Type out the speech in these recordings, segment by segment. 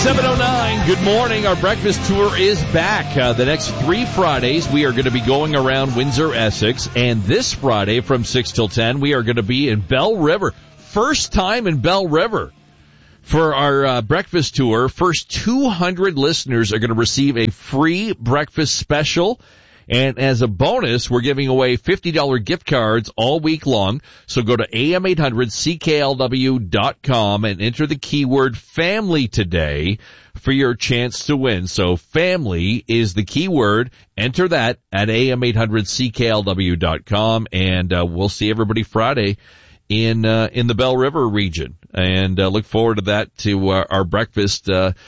7:09, good morning. Our breakfast tour is back. The next 3 Fridays, we are going to be going around Windsor, Essex. And this Friday from 6 till 10, we are going to be in Bell River. First time in Bell River for our breakfast tour. First 200 listeners are going to receive a free breakfast special. And as a bonus, we're giving away $50 gift cards all week long. So go to am800cklw.com and enter the keyword family today for your chance to win. So family is the keyword. Enter that at am800cklw.com, and we'll see everybody Friday in the Bell River region. And look forward to that, to our breakfast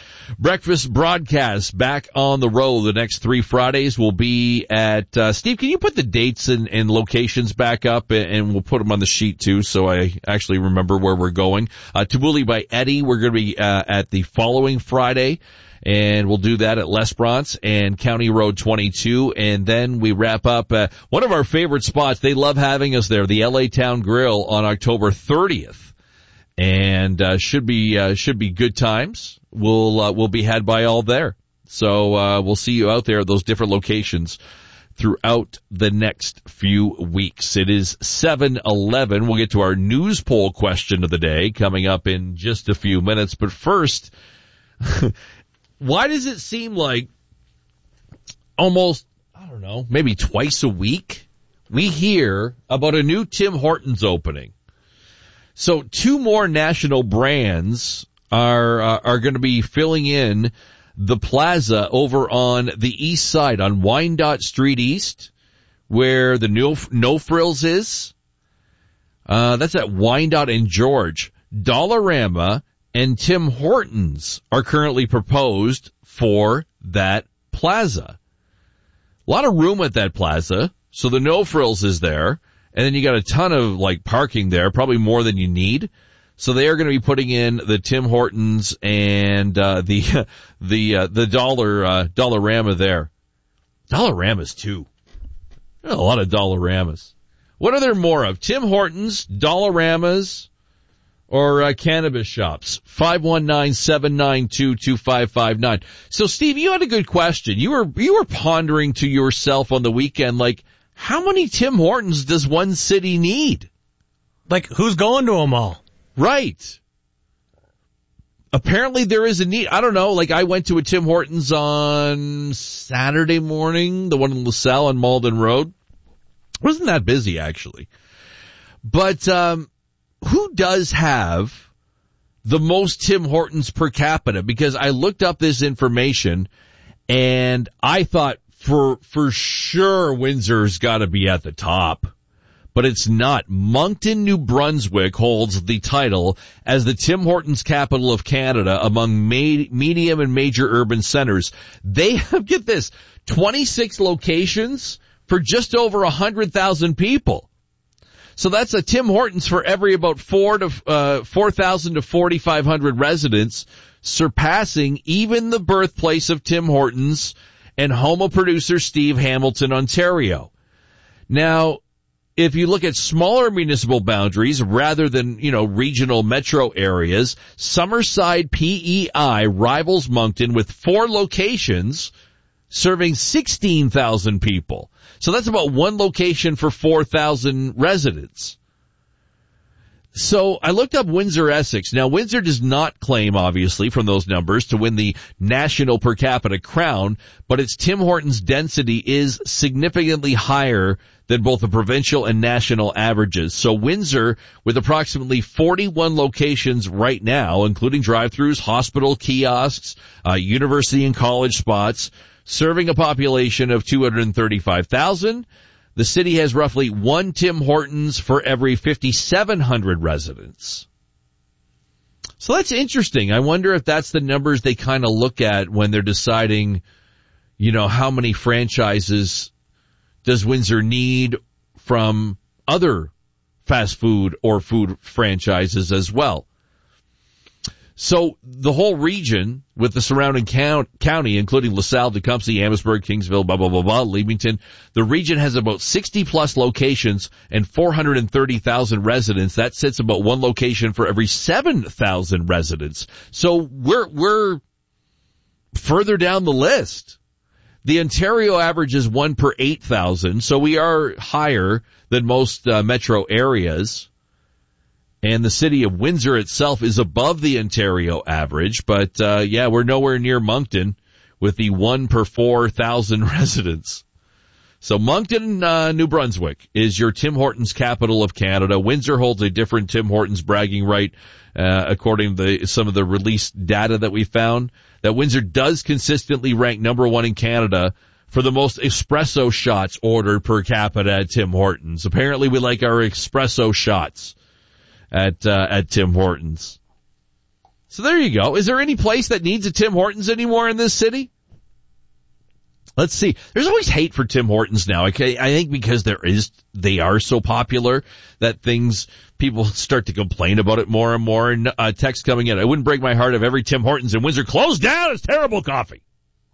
broadcast back on the road. The next 3 Fridays will be at Steve, can you put the dates and locations back up, and we'll put them on the sheet too, so I actually remember where we're going. Taboulie by Eddie, we're going to be at the following Friday, and we'll do that at L'Esperance and County Road 22. And then we wrap up one of our favorite spots. They love having us there, the LA Town Grill, on October 30th. And should be good times. We'll be had by all there. So we'll see you out there at those different locations throughout the next few weeks. It is 7:11. We'll get to our news poll question of the day coming up in just a few minutes. But first, why does it seem like almost, I don't know, maybe twice a week we hear about a new Tim Hortons opening? So 2 more national brands are going to be filling in the plaza over on the east side on Wyandotte Street East, where the No Frills is. That's at Wyandotte and George. Dollarama and Tim Hortons are currently proposed for that plaza. A lot of room at that plaza, so the No Frills is there. And then you got a ton of parking there, probably more than you need. So they are going to be putting in the Tim Hortons and the Dollarama there. Dollaramas too. A lot of Dollaramas. What are there more of? Tim Hortons, Dollaramas, or cannabis shops? 519-792-2559. So Steve, you had a good question. You were pondering to yourself on the weekend, how many Tim Hortons does one city need? Who's going to them all? Right. Apparently there is a need. I don't know. I went to a Tim Hortons on Saturday morning, the one in LaSalle on Malden Road. It wasn't that busy, actually. But who does have the most Tim Hortons per capita? Because I looked up this information, and I thought, for sure, Windsor's got to be at the top, but it's not. Moncton, New Brunswick holds the title as the Tim Hortons capital of Canada among medium and major urban centers. They have, get this, 26 locations for just over 100,000 people. So that's a Tim Hortons for every about 4,000 to 4,500 residents, surpassing even the birthplace of Tim Hortons and home of producer Steve Hamilton, Ontario. Now, if you look at smaller municipal boundaries rather than, regional metro areas, Summerside PEI rivals Moncton with 4 locations serving 16,000 people. So that's about 1 location for 4,000 residents. So I looked up Windsor, Essex. Now, Windsor does not claim, obviously, from those numbers to win the national per capita crown, but its Tim Hortons density is significantly higher than both the provincial and national averages. So Windsor, with approximately 41 locations right now, including drive-thrus, hospital kiosks, university and college spots, serving a population of 235,000, the city has roughly 1 Tim Hortons for every 5,700 residents. So that's interesting. I wonder if that's the numbers they kind of look at when they're deciding, how many franchises does Windsor need from other fast food or food franchises as well. So the whole region with the surrounding county, including LaSalle, Tecumseh, Amherstburg, Kingsville, blah, blah, blah, blah, Leamington, the region has about 60 plus locations and 430,000 residents. That sits about 1 location for every 7,000 residents. So we're further down the list. The Ontario average is 1 per 8,000, so we are higher than most metro areas. And the city of Windsor itself is above the Ontario average, but we're nowhere near Moncton with the 1 per 4,000 residents. So Moncton, New Brunswick is your Tim Hortons capital of Canada. Windsor holds a different Tim Hortons bragging right, according to some of the released data that we found, that Windsor does consistently rank number 1 in Canada for the most espresso shots ordered per capita at Tim Hortons. Apparently we like our espresso shots at Tim Hortons. So there you go. Is there any place that needs a Tim Hortons anymore in this city? Let's see. There's always hate for Tim Hortons now. Okay, I think because they are so popular that people start to complain about it more and more. And text coming in. I wouldn't break my heart if every Tim Hortons in Windsor closed down. It's terrible coffee.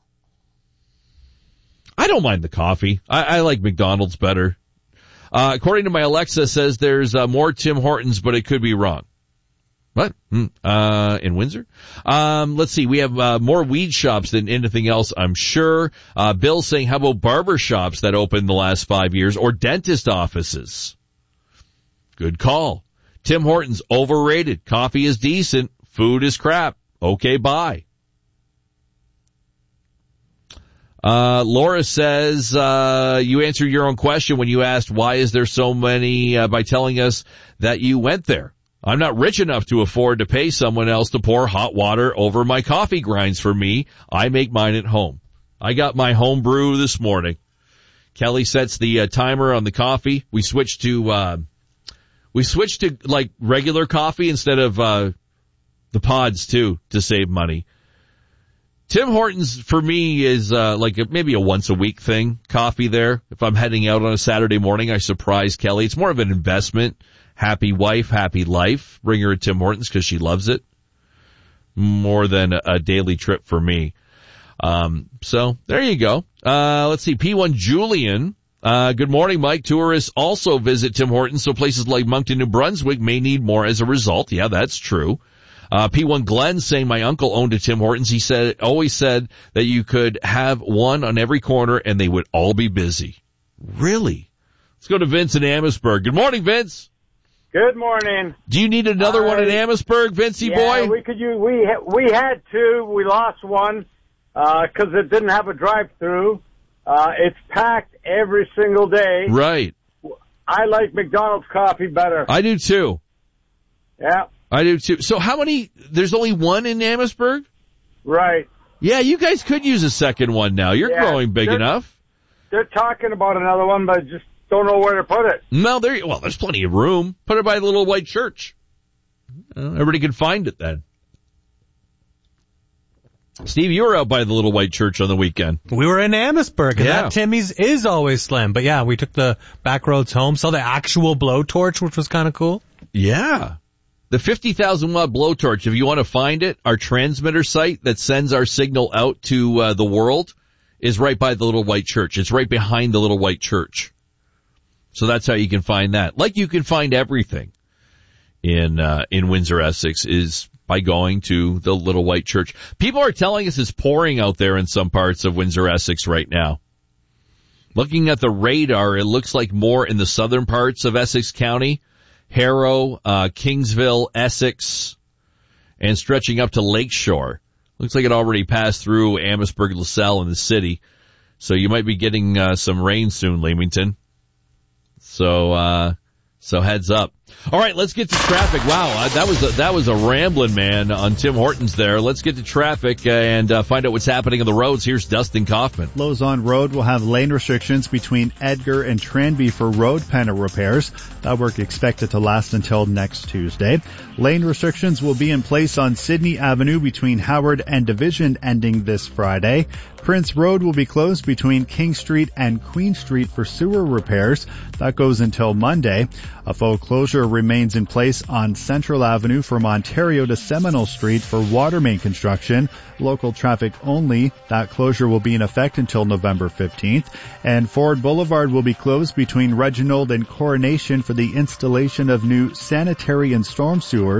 I don't mind the coffee. I like McDonald's better. According to my Alexa, says there's more Tim Hortons, but it could be wrong. What? In Windsor? Let's see. We have more weed shops than anything else, I'm sure. Bill saying, how about barber shops that opened the last 5 years or dentist offices? Good call. Tim Hortons, overrated. Coffee is decent. Food is crap. Okay, bye. Laura says, you answered your own question when you asked why is there so many, by telling us that you went there. I'm not rich enough to afford to pay someone else to pour hot water over my coffee grinds for me. I make mine at home. I got my home brew this morning. Kelly sets the timer on the coffee. We switched to like regular coffee instead of the pods too, to save money. Tim Hortons for me is maybe a once a week thing, coffee there. If I'm heading out on a Saturday morning, I surprise Kelly. It's more of an investment. Happy wife, happy life. Bring her to Tim Hortons because she loves it more than a daily trip for me. So there you go. Let's see. P1 Julian. Good morning, Mike. Tourists also visit Tim Hortons, so places like Moncton, New Brunswick may need more as a result. Yeah, that's true. P1 Glenn saying my uncle owned a Tim Hortons. He always said that you could have one on every corner and they would all be busy. Really? Let's go to Vince in Amherstburg. Good morning, Vince. Good morning. Do you need another one in Amherstburg, Vincey boy? Yeah, we could use. We had two. We lost one because it didn't have a drive-through. It's packed every single day. Right. I like McDonald's coffee better. I do too. Yeah. I do too. So how many? There's only one in Amherstburg? Right. Yeah, you guys could use a second one now. You're growing big enough. They're talking about another one, but just don't know where to put it. No, there's plenty of room. Put it by the Little White Church. Everybody can find it then. Steve, you were out by the Little White Church on the weekend. We were in Amherstburg, and that Timmy's is always slammed. But yeah, we took the back roads home, saw the actual blowtorch, which was kind of cool. Yeah. The 50,000 watt blowtorch, if you want to find it, our transmitter site that sends our signal out to the world is right by the Little White Church. It's right behind the Little White Church. So that's how you can find that. Like you can find everything in Windsor, Essex, is by going to the Little White Church. People are telling us it's pouring out there in some parts of Windsor, Essex right now. Looking at the radar, it looks like more in the southern parts of Essex County, Harrow, Kingsville, Essex, and stretching up to Lakeshore. Looks like it already passed through Amherstburg, LaSalle, and the city. So you might be getting some rain soon, Leamington. So heads up. All right, let's get to traffic. Wow, that was a rambling man on Tim Hortons there. Let's get to traffic and find out what's happening on the roads. Here's Dustin Kaufman. Lozon Road will have lane restrictions between Edgar and Tranby for road panel repairs. That work expected to last until next Tuesday. Lane restrictions will be in place on Sydney Avenue between Howard and Division ending this Friday. Prince Road will be closed between King Street and Queen Street for sewer repairs. That goes until Monday. A full closure remains in place on Central Avenue from Ontario to Seminole Street for water main construction. Local traffic only. That closure will be in effect until November 15th. And Ford Boulevard will be closed between Reginald and Coronation for the installation of new sanitary and storm sewers.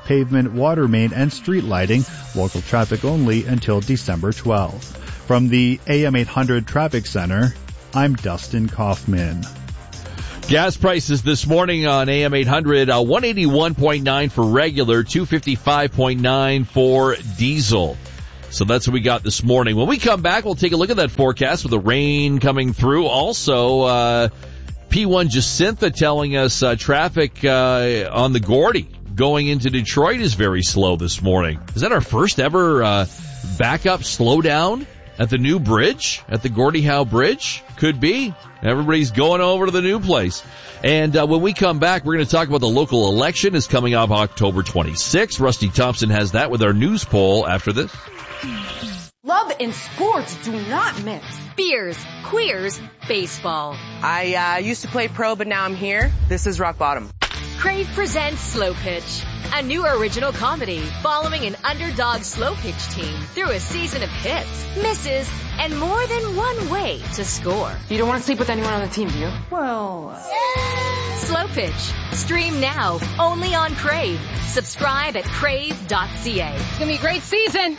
pavement, water main, and street lighting. Local traffic only until December 12th. From the AM 800 Traffic Center, I'm Dustin Kaufman. Gas prices this morning on AM 800, 181.9 for regular, 255.9 for diesel. So that's what we got this morning. When we come back, we'll take a look at that forecast with the rain coming through. Also, P1 Jacinta telling us traffic on the Gordy going into Detroit is very slow this morning. Is that our first ever backup slowdown at the new bridge, at the Gordie Howe Bridge? Could be. Everybody's going over to the new place. And when we come back, we're going to talk about the local election is coming up October 26th. Rusty Thompson has that with our news poll after this. Love and sports do not mix. Beers, queers, baseball. I used to play pro, but now I'm here. This is rock bottom. Crave presents Slow Pitch, a new original comedy following an underdog slow pitch team through a season of hits, misses, and more than one way to score. You don't want to sleep with anyone on the team, do you? Well, Slow Pitch. Stream now, only on Crave. Subscribe at crave.ca. It's going to be a great season.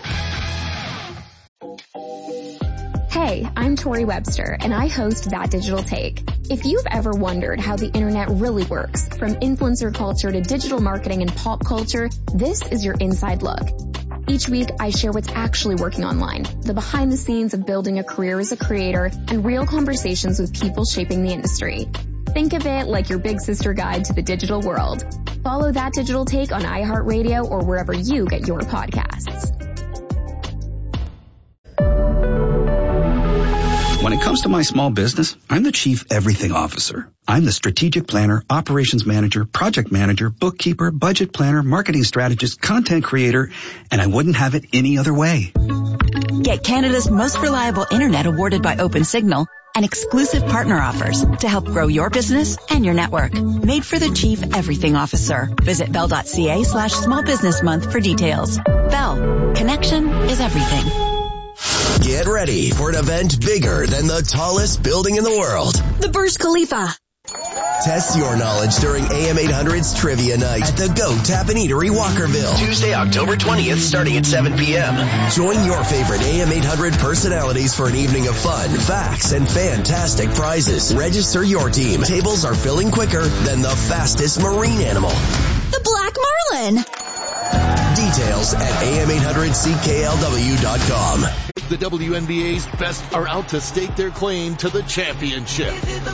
Hey, I'm Tori Webster, and I host That Digital Take. If you've ever wondered how the internet really works, from influencer culture to digital marketing and pop culture, this is your inside look. Each week, I share what's actually working online, the behind the scenes of building a career as a creator, and real conversations with people shaping the industry. Think of it like your big sister guide to the digital world. Follow That Digital Take on iHeartRadio or wherever you get your podcasts. When it comes to my small business, I'm the Chief Everything Officer. I'm the strategic planner, operations manager, project manager, bookkeeper, budget planner, marketing strategist, content creator, and I wouldn't have it any other way. Get Canada's most reliable internet awarded by OpenSignal and exclusive partner offers to help grow your business and your network. Made for the Chief Everything Officer. Visit bell.ca/small business month for details. Bell. Connection is everything. Get ready for an event bigger than the tallest building in the world. The Burj Khalifa. Test your knowledge during AM 800's Trivia Night at the Go Tap and Eatery, Walkerville. Tuesday, October 20th, starting at 7 p.m. Join your favorite AM 800 personalities for an evening of fun, facts, and fantastic prizes. Register your team. Tables are filling quicker than the fastest marine animal. The Black Marlin. Details at am800cklw.com. The WNBA's best are out to stake their claim to the championship.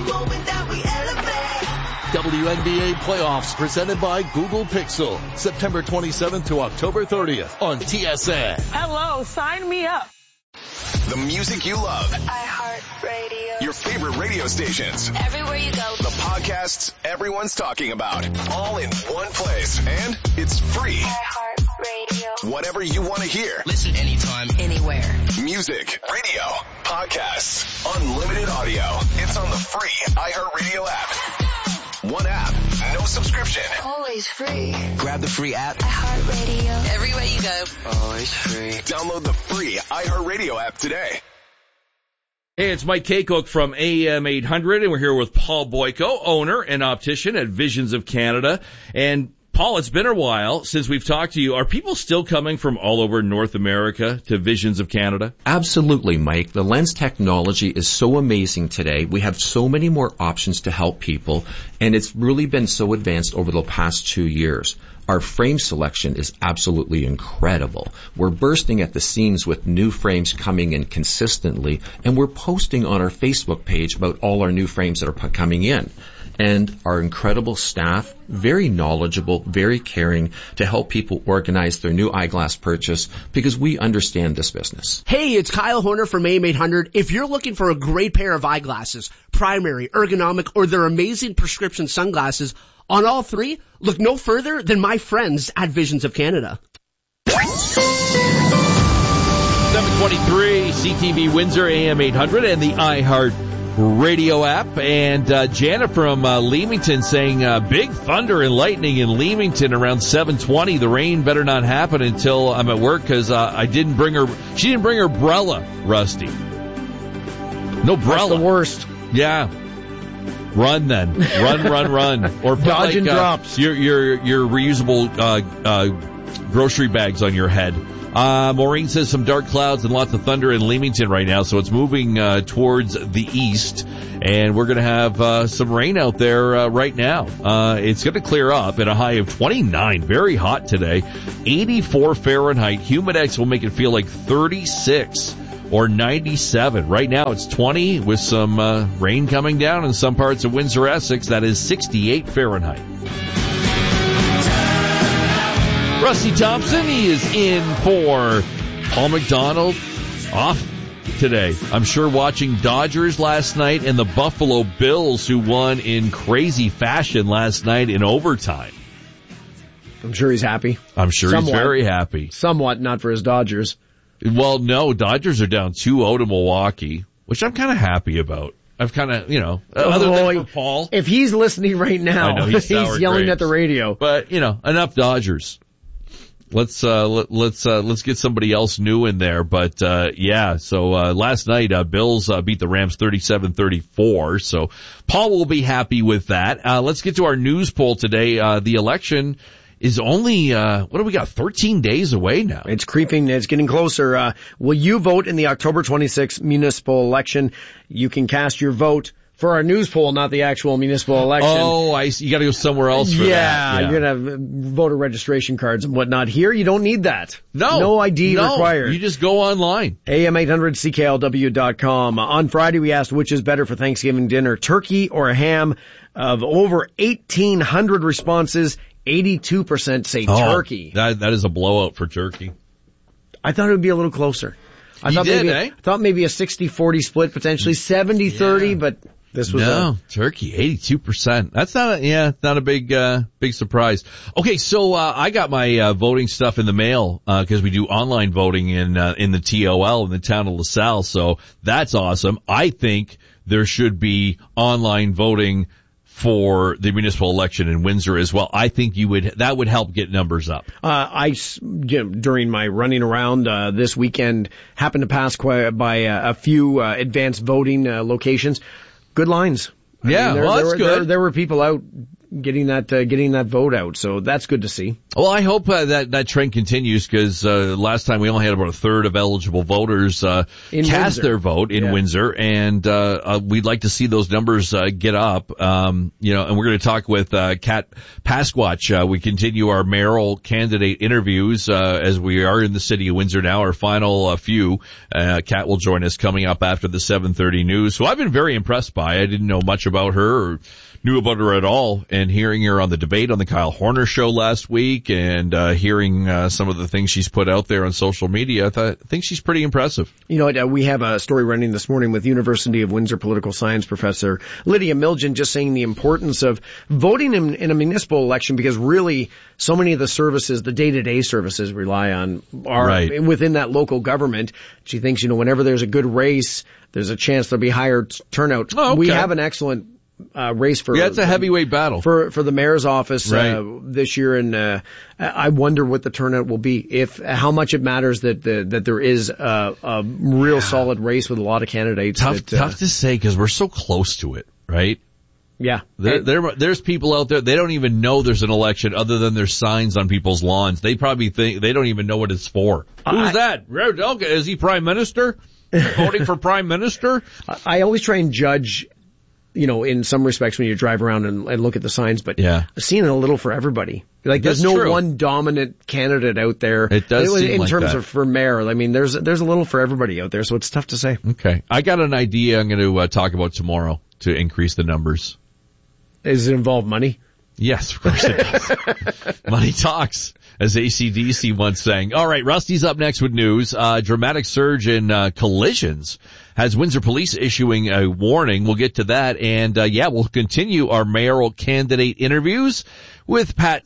WNBA playoffs presented by Google Pixel. September 27th to October 30th on TSN. Hello, sign me up. The music you love. iHeartRadio. Your favorite radio stations. Everywhere you go. The podcasts everyone's talking about. All in one place. And it's free. iHeartRadio. Whatever you want to hear. Listen anytime, anywhere. Music, radio, podcasts, unlimited audio. It's on the free iHeartRadio app. One app, no subscription. Always free. Grab the free app. iHeartRadio. Everywhere you go. Always free. Download the free iHeartRadio app today. Hey, it's Mike Kaycock from AM 800, and we're here with Paul Boyko, owner and optician at Visions of Canada. And Paul, it's been a while since we've talked to you. Are people still coming from all over North America to Visions of Canada? Absolutely, Mike. The lens technology is so amazing today. We have so many more options to help people, and it's really been so advanced over the past 2 years. Our frame selection is absolutely incredible. We're bursting at the seams with new frames coming in consistently, and we're posting on our Facebook page about all our new frames that are coming in. And our incredible staff, very knowledgeable, very caring to help people organize their new eyeglass purchase because we understand this business. Hey, it's Kyle Horner from AM 800. If you're looking for a great pair of eyeglasses, primary, ergonomic, or their amazing prescription sunglasses, on all three, look no further than my friends at Visions of Canada. 723 CTV Windsor, AM 800, and the iHeart Radio app. And Janet from Leamington saying big thunder and lightning in Leamington around 7:20. The rain better not happen until I'm at work because she didn't bring her umbrella, Rusty. No umbrella. That's the worst. Yeah. Run then. Run. Or put dodge and drops. Your reusable grocery bags on your head. Maureen says some dark clouds and lots of thunder in Leamington right now, so it's moving towards the east, and we're going to have some rain out there right now. It's going to clear up at a high of 29, very hot today, 84 Fahrenheit. Humidex will make it feel like 36 or 97. Right now it's 20 with some rain coming down in some parts of Windsor, Essex. That is 68 Fahrenheit. Rusty Thompson, he is in for Paul McDonald, off today. I'm sure watching Dodgers last night and the Buffalo Bills, who won in crazy fashion last night in overtime. I'm sure he's happy. I'm sure he's very happy. Somewhat, not for his Dodgers. Well, no, Dodgers are down 2-0 to Milwaukee, which I'm kind of happy about. I've kind of, other than for Paul. If he's listening right now, I know, he's yelling at the radio. But, enough Dodgers. Let's get somebody else new in there. But, so last night, Bills beat the Rams 37-34. So Paul will be happy with that. Let's get to our news poll today. The election is only, 13 days away now. It's creeping. It's getting closer. Will you vote in the October 26th municipal election? You can cast your vote for our news poll, not the actual municipal election. Oh, I see. You gotta go somewhere else for that. Yeah, you're gonna have voter registration cards and whatnot. Here, you don't need that. No ID required. You just go online. AM800CKLW.com. On Friday, we asked which is better for Thanksgiving dinner, turkey or a ham. Of over 1,800 responses, 82% say turkey. That is a blowout for turkey. I thought it would be a little closer. I thought maybe a 60-40 split, potentially 70-30, but this was turkey, 82%. That's not a big surprise. Okay, so I got my voting stuff in the mail because we do online voting in the TOL in the town of LaSalle. So that's awesome. I think there should be online voting for the municipal election in Windsor as well. I think that would help get numbers up. During my running around this weekend, happened to pass by a few advanced voting locations. Good lines. That's good. There were people out getting that vote out, so that's good to see. Well, I hope that trend continues because last time we only had about a third of eligible voters cast their vote in Windsor, and we'd like to see those numbers get up. And we're going to talk with Kat Pasquatch. We continue our mayoral candidate interviews as we are in the city of Windsor now. Our final few. Kat will join us coming up after the 7:30 news. So I've been very impressed by. I didn't know much about her or knew about her at all, and hearing her on the debate on the Kyle Horner show last week and hearing some of the things she's put out there on social media, I think she's pretty impressive. We have a story running this morning with University of Windsor political science professor Lydia Milgen just saying the importance of voting in a municipal election because really so many of the services, the day-to-day services rely on are within that local government. She thinks, whenever there's a good race, there's a chance there'll be higher turnout. Oh, okay. We have an excellent race for it's a heavyweight battle for the mayor's office this year, and I wonder what the turnout will be. How much it matters that there is a real solid race with a lot of candidates. Tough to say because we're so close to it, right? Yeah, there's people out there they don't even know there's an election other than there's signs on people's lawns. They probably think they don't even know what it's for. Who's that? Is he prime minister? Voting for prime minister? I always try and judge. In some respects when you drive around and look at the signs, but I've seen it a little for everybody. Like there's no one dominant candidate out there. It does seem in like terms that. of for mayor. I mean, there's a little for everybody out there, so it's tough to say. Okay. I got an idea I'm going to talk about tomorrow to increase the numbers. Does it involve money? Yes, of course it does. Money talks, as AC/DC once sang. All right, Rusty's up next with news. Dramatic surge in collisions has Windsor Police issuing a warning. We'll get to that. And, we'll continue our mayoral candidate interviews with Kat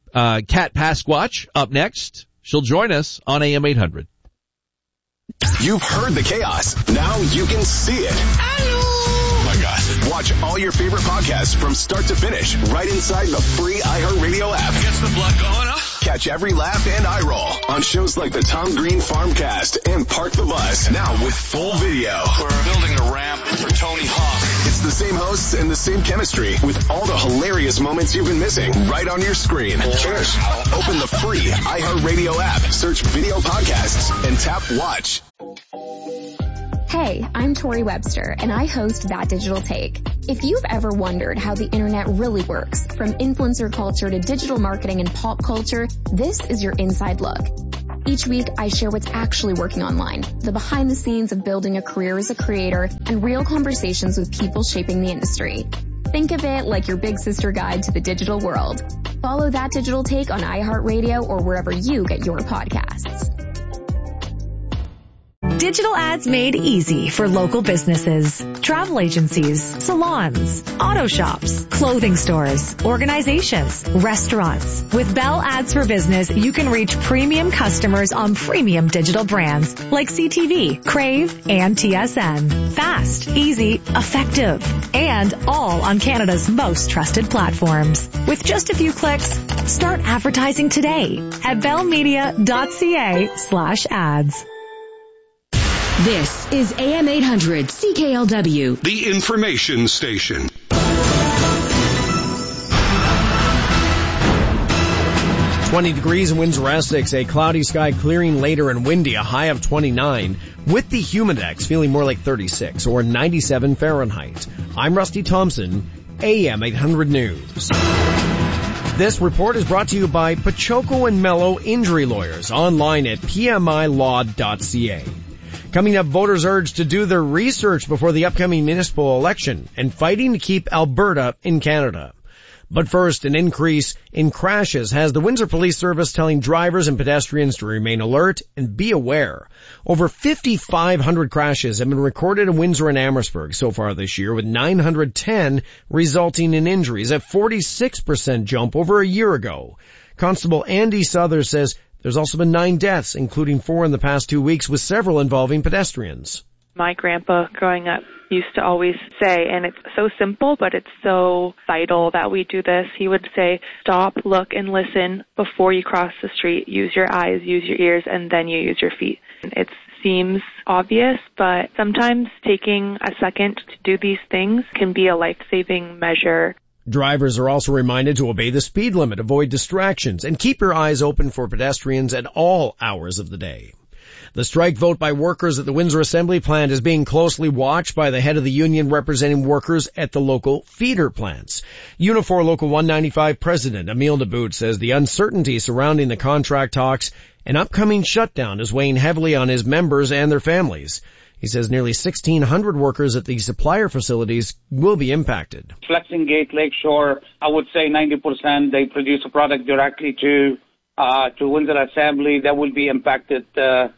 Pasquatch up next. She'll join us on AM 800. You've heard the chaos. Now you can see it. Hello. Oh my gosh. Watch all your favorite podcasts from start to finish right inside the free iHeartRadio app. Gets the blood going, huh? Catch every laugh and eye roll on shows like the Tom Green Farmcast and Park the Bus, now with full video. We're building a ramp for Tony Hawk. It's the same hosts and the same chemistry with all the hilarious moments you've been missing right on your screen. Cheers. Open the free iHeartRadio app, search video podcasts, and tap watch. Hey, I'm Tori Webster, and I host That Digital Take. If you've ever wondered how the internet really works, from influencer culture to digital marketing and pop culture, this is your inside look. Each week, I share what's actually working online, the behind the scenes of building a career as a creator, and real conversations with people shaping the industry. Think of it like your big sister guide to the digital world. Follow That Digital Take on iHeartRadio or wherever you get your podcasts. Digital ads made easy for local businesses, travel agencies, salons, auto shops, clothing stores, organizations, restaurants. With Bell Ads for Business, you can reach premium customers on premium digital brands like CTV, Crave, and TSN. Fast, easy, effective, and all on Canada's most trusted platforms. With just a few clicks, start advertising today at bellmedia.ca/ads. This is AM 800 CKLW, the information station. 20 degrees in Windsor Essex, a cloudy sky clearing later and windy, a high of 29, with the humidex feeling more like 36 or 97 Fahrenheit. I'm Rusty Thompson, AM 800 News. This report is brought to you by Pachoco and Mello Injury Lawyers, online at pmilaw.ca. Coming up, voters urged to do their research before the upcoming municipal election and fighting to keep Alberta in Canada. But first, an increase in crashes has the Windsor Police Service telling drivers and pedestrians to remain alert and be aware. Over 5,500 crashes have been recorded in Windsor and Amherstburg so far this year, with 910 resulting in injuries, a 46% jump over a year ago. Constable Andy Souther says there's also been 9 deaths, including 4 in the past 2 weeks, with several involving pedestrians. My grandpa growing up used to always say, and it's so simple, but it's so vital that we do this. He would say, stop, look, and listen before you cross the street. Use your eyes, use your ears, and then you use your feet. It seems obvious, but sometimes taking a second to do these things can be a life-saving measure. Drivers are also reminded to obey the speed limit, avoid distractions, and keep your eyes open for pedestrians at all hours of the day. The strike vote by workers at the Windsor Assembly plant is being closely watched by the head of the union representing workers at the local feeder plants. Unifor Local 195 President Emile Debout says the uncertainty surrounding the contract talks and upcoming shutdown is weighing heavily on his members and their families. He says nearly 1,600 workers at the supplier facilities will be impacted. Flexing Gate, Lakeshore, I would say 90%, they produce a product directly to Windsor Assembly. That will be impacted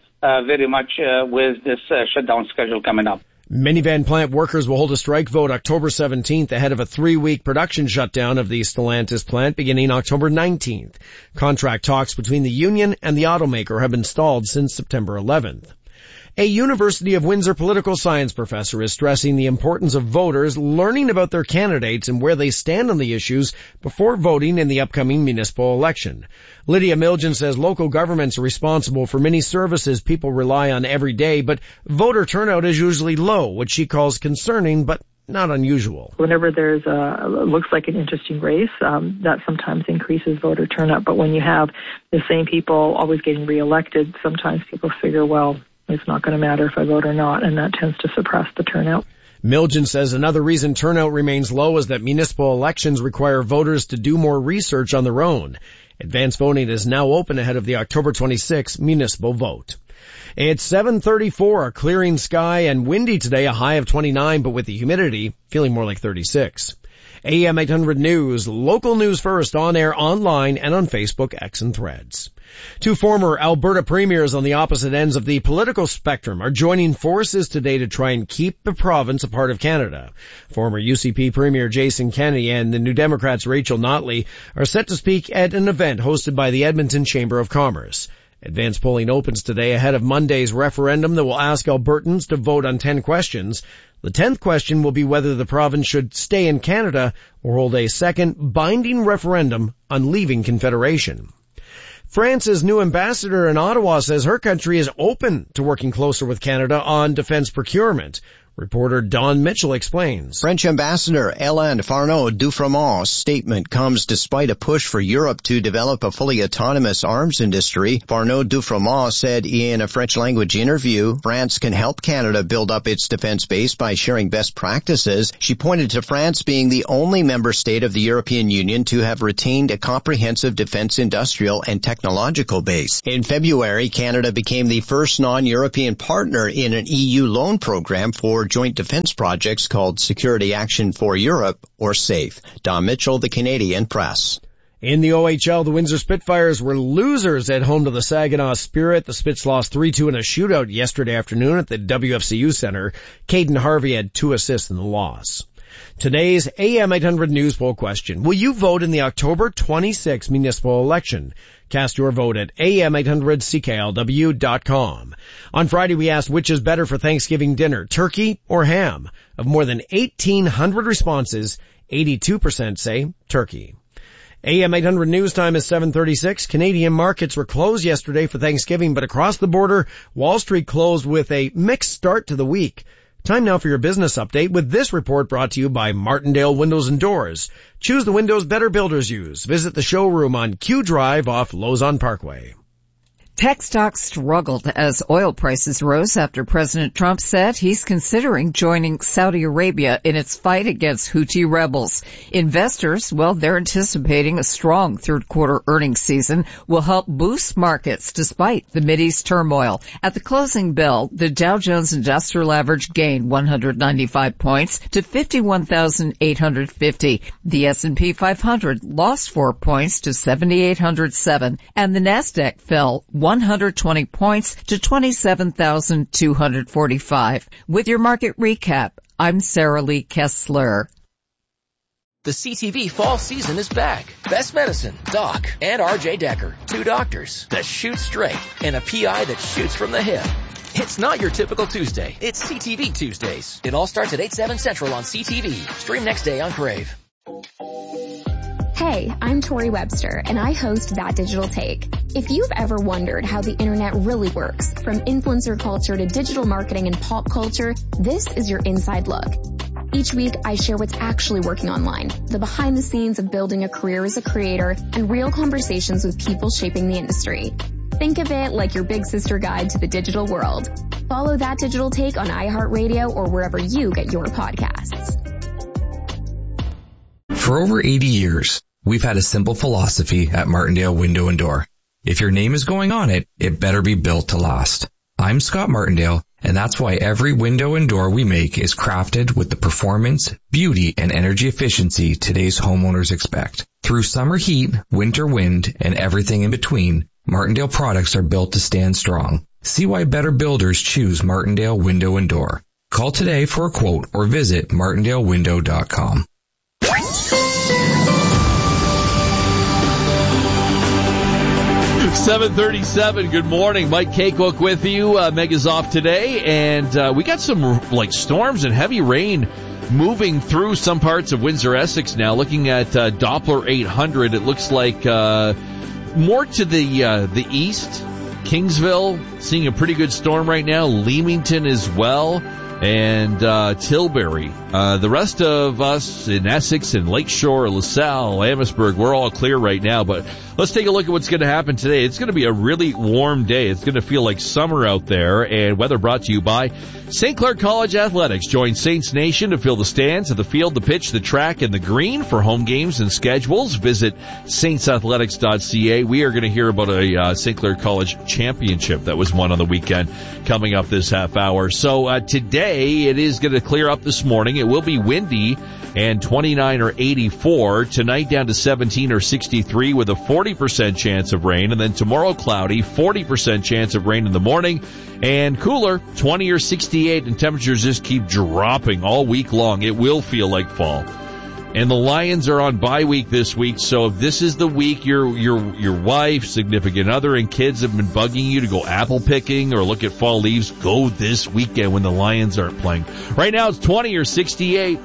very much with this shutdown schedule coming up. Minivan plant workers will hold a strike vote October 17th ahead of a 3-week production shutdown of the Stellantis plant beginning October 19th. Contract talks between the union and the automaker have been stalled since September 11th. A University of Windsor political science professor is stressing the importance of voters learning about their candidates and where they stand on the issues before voting in the upcoming municipal election. Lydia Milgen says local governments are responsible for many services people rely on every day, but voter turnout is usually low, which she calls concerning but not unusual. Whenever there's looks like an interesting race, that sometimes increases voter turnout. But when you have the same people always getting reelected, sometimes people figure, well, it's not going to matter if I vote or not, and that tends to suppress the turnout. Milgen says another reason turnout remains low is that municipal elections require voters to do more research on their own. Advanced voting is now open ahead of the October 26th municipal vote. It's 7:34, a clearing sky and windy today, a high of 29, but with the humidity feeling more like 36. AM 800 News, local news first, on air, online, and on Facebook, X, and Threads. 2 former Alberta premiers on the opposite ends of the political spectrum are joining forces today to try and keep the province a part of Canada. Former UCP Premier Jason Kenney and the New Democrats' Rachel Notley are set to speak at an event hosted by the Edmonton Chamber of Commerce. Advanced polling opens today ahead of Monday's referendum that will ask Albertans to vote on 10 questions. The 10th question will be whether the province should stay in Canada or hold a second binding referendum on leaving Confederation. France's new ambassador in Ottawa says her country is open to working closer with Canada on defense procurement. Reporter Don Mitchell explains. French Ambassador Hélène Farneau-Dufremant's statement comes despite a push for Europe to develop a fully autonomous arms industry. Farneau-Dufremant said in a French-language interview, France can help Canada build up its defense base by sharing best practices. She pointed to France being the only member state of the European Union to have retained a comprehensive defense industrial and technological base. In February, Canada became the first non-European partner in an EU loan program for joint defense projects called Security Action for Europe, or SAFE. Don Mitchell, the Canadian Press. In the OHL, the Windsor Spitfires were losers at home to the Saginaw Spirit. The Spits lost 3-2 in a shootout yesterday afternoon at the WFCU Center. Caden Harvey had 2 assists in the loss. Today's AM 800 News Poll question. Will you vote in the October 26 municipal election? Cast your vote at am800cklw.com. On Friday, we asked which is better for Thanksgiving dinner, turkey or ham? Of more than 1,800 responses, 82% say turkey. AM 800 News Time is 7:36. Canadian markets were closed yesterday for Thanksgiving, but across the border, Wall Street closed with a mixed start to the week. Time now for your business update with this report brought to you by Martindale Windows and Doors. Choose the windows better builders use. Visit the showroom on Q Drive off Lozon Parkway. Tech stocks struggled as oil prices rose after President Trump said he's considering joining Saudi Arabia in its fight against Houthi rebels. Investors, well, they're anticipating a strong third quarter earnings season will help boost markets despite the Mideast turmoil. At the closing bell, the Dow Jones Industrial Average gained 195 points to 51,850. The S&P 500 lost 4 points to 7,807, and the Nasdaq fell 120 points to 27,245. With your market recap, I'm Sarah Lee Kessler. The CTV fall season is back. Best Medicine, Doc, and RJ Decker. 2 doctors that shoot straight and a PI that shoots from the hip. It's not your typical Tuesday. It's CTV Tuesdays. It all starts at 8/7 Central on CTV. Stream next day on Crave. Hey, I'm Tori Webster, and I host That Digital Take. If you've ever wondered how the internet really works, from influencer culture to digital marketing and pop culture, this is your inside look. Each week, I share what's actually working online, the behind the scenes of building a career as a creator, and real conversations with people shaping the industry. Think of it like your big sister guide to the digital world. Follow That Digital Take on iHeartRadio or wherever you get your podcasts. For over 80 years, we've had a simple philosophy at Martindale Window and Door. If your name is going on it, it better be built to last. I'm Scott Martindale, and that's why every window and door we make is crafted with the performance, beauty, and energy efficiency today's homeowners expect. Through summer heat, winter wind, and everything in between, Martindale products are built to stand strong. See why better builders choose Martindale Window and Door. Call today for a quote or visit martindalewindow.com. 7:37. Good morning. Mike Cakehook with you. Mega's off today, and we got some storms and heavy rain moving through some parts of Windsor, Essex now. Looking at Doppler 800, it looks like more to the east. Kingsville seeing a pretty good storm right now. Leamington as well, and Tilbury. The rest of us in Essex and Lakeshore, LaSalle, Amherstburg, we're all clear right now. But let's take a look at what's going to happen today. It's going to be a really warm day. It's going to feel like summer out there. And weather brought to you by St. Clair College Athletics. Join Saints Nation to fill the stands of the field, the pitch, the track, and the green. For home games and schedules, visit saintsathletics.ca. We are going to hear about a St. Clair College championship that was won on the weekend coming up this half hour. So today it is going to clear up this morning. It will be windy and 29 or 84. Tonight down to 17 or 63 with a 40% chance of rain. And then tomorrow cloudy, 40% chance of rain in the morning. And cooler, 20 or 68. And temperatures just keep dropping all week long. It will feel like fall. And the Lions are on bye week this week, so if this is the week your wife, significant other, and kids have been bugging you to go apple picking or look at fall leaves, go this weekend when the Lions aren't playing. Right now it's 20 or 68.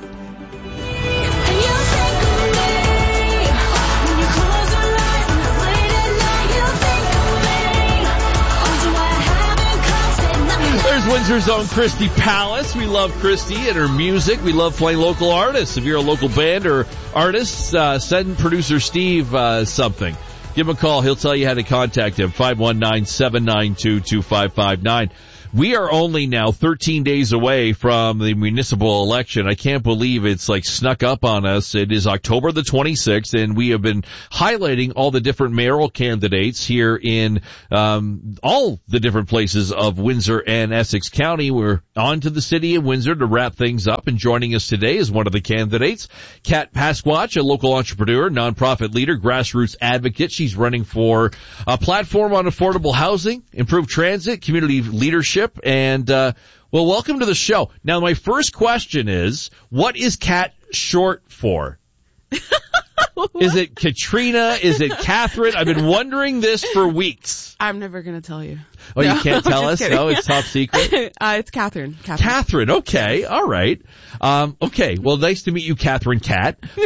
There's Windsor's own Christy Palace. We love Christy and her music. We love playing local artists. If you're a local band or artist, send producer Steve something. Give him a call. He'll tell you how to contact him. 519-792-2559. We are only now 13 days away from the municipal election. I can't believe it's like snuck up on us. It is October the 26th, and we have been highlighting all the different mayoral candidates here in all the different places of Windsor and Essex County. We're on to the city of Windsor to wrap things up, and joining us today is one of the candidates, Kat Pasquach, a local entrepreneur, nonprofit leader, grassroots advocate. She's running for a platform on affordable housing, improved transit, community leadership. And, well, welcome to the show. Now, my first question is, what is Kat short for? Is it Katrina? Is it Catherine? I've been wondering this for weeks. I'm never going to tell you. Oh, no, you can't tell us? Kidding. No, it's top secret? It's Catherine. Catherine, okay, all right. Okay, well, nice to meet you, Catherine Cat.